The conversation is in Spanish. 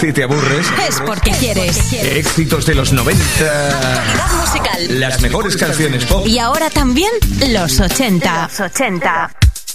Si te aburres, es porque quieres. Éxitos de los 90. Actualidad musical. Las mejores canciones pop. Y ahora también los 80. Los 80.